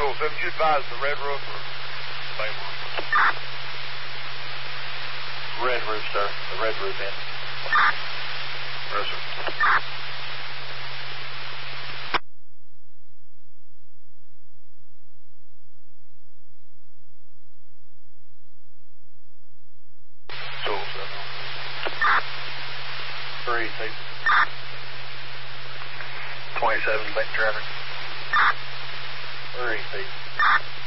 207, you advise the red roof or same roof? Red roof, sir. The red roof in. Yes, sir. Three, 27, bank traffic. 3 feet.